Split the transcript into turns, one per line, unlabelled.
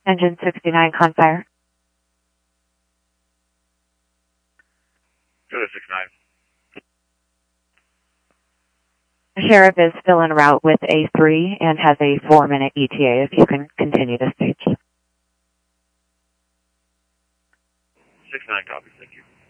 Engine 69, Confire.
Go to 69.
The sheriff is still en route with A3 and has a 4-minute ETA if you can continue to stage.
69 copies, thank you.